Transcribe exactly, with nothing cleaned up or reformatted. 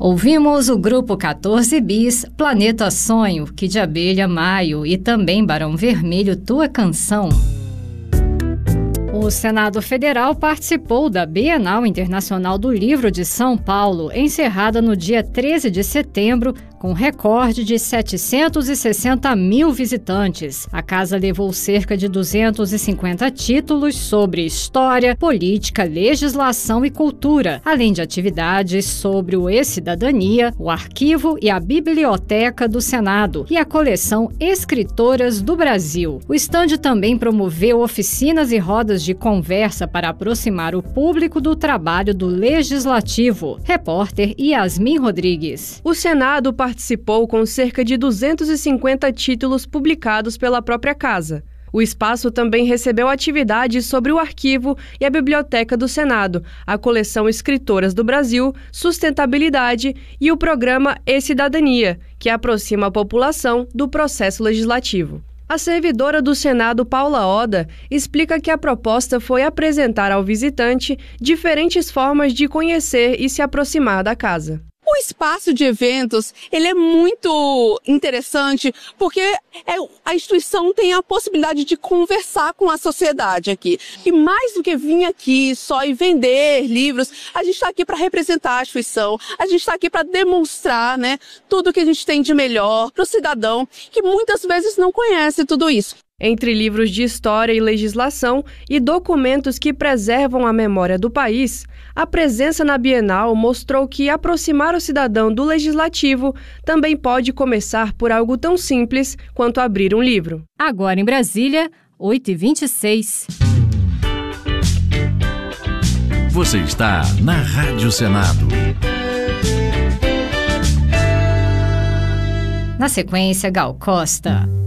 Ouvimos o grupo quatorze bis, Planeta Sonho, Kid de Abelha, Maio e também Barão Vermelho, Tua Canção. O Senado Federal participou da Bienal Internacional do Livro de São Paulo, encerrada no dia treze de setembro, com recorde de setecentos e sessenta mil visitantes. A casa levou cerca de duzentos e cinquenta títulos sobre história, política, legislação e cultura, além de atividades sobre o e-cidadania, o arquivo e a biblioteca do Senado e a coleção Escritoras do Brasil. O estande também promoveu oficinas e rodas de conversa para aproximar o público do trabalho do Legislativo. Repórter Yasmin Rodrigues. O Senado participou participou com cerca de duzentos e cinquenta títulos publicados pela própria casa. O espaço também recebeu atividades sobre o arquivo e a biblioteca do Senado, a coleção Escritoras do Brasil, Sustentabilidade e o programa e-Cidadania, que aproxima a população do processo legislativo. A servidora do Senado, Paula Oda, explica que a proposta foi apresentar ao visitante diferentes formas de conhecer e se aproximar da casa. O espaço de eventos, ele é muito interessante porque é, a instituição tem a possibilidade de conversar com a sociedade aqui. E mais do que vir aqui só e vender livros, a gente está aqui para representar a instituição, a gente está aqui para demonstrar, né, tudo que a gente tem de melhor para o cidadão que muitas vezes não conhece tudo isso. Entre livros de história e legislação e documentos que preservam a memória do país, a presença na Bienal mostrou que aproximar o cidadão do legislativo também pode começar por algo tão simples quanto abrir um livro. Agora em Brasília, oito e vinte e seis. Você está na Rádio Senado. Na sequência, Gal Costa.